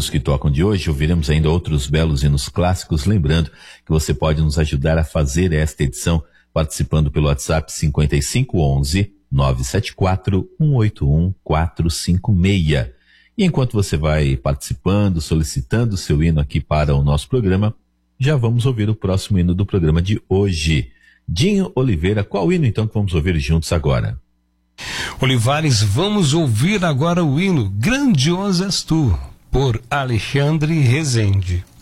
Hinos que Tocam de hoje, ouviremos ainda outros belos hinos clássicos, lembrando que você pode nos ajudar a fazer esta edição participando pelo WhatsApp 5511-974-181-456. E enquanto você vai participando, solicitando o seu hino aqui para o nosso programa, já vamos ouvir o próximo hino do programa de hoje. Dinho Oliveira, qual hino então que vamos ouvir juntos agora? Olivares, vamos ouvir agora o hino Grandioso És Tu, por Alexandre Rezende.